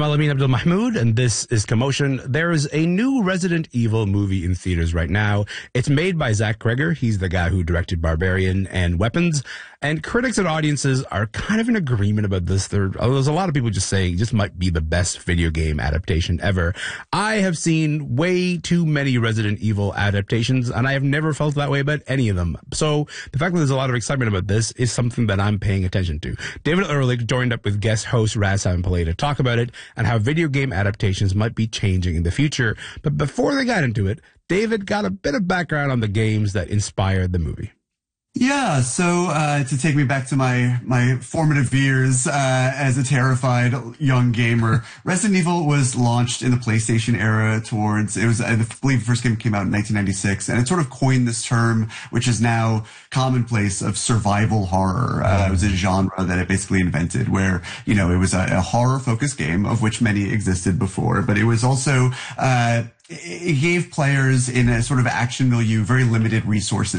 I'm Alamin Abdul Mahmoud, and this is Commotion. There is a new Resident Evil movie in theaters right now. It's made by Zach Cregger. He's the guy who directed Barbarian and Weapons. And critics and audiences are kind of in agreement about this. There's a lot of people just saying this might be the best video game adaptation ever. I have seen way too many Resident Evil adaptations, and I have never felt that way about any of them. So the fact that there's a lot of excitement about this is something that I'm paying attention to. David Ehrlich joined up with guest host Razvan Pillay to talk about it and how video game adaptations might be changing in the future. But before they got into it, David got a bit of background on the games that inspired the movie. Yeah, so to take me back to my formative years as a terrified young gamer, Resident Evil was launched in the PlayStation era I believe the first game came out in 1996, and it sort of coined this term, which is now commonplace, of survival horror. It was a genre that it basically invented where, it was a horror-focused game, of which many existed before, but it was also it gave players in a sort of action milieu very limited resources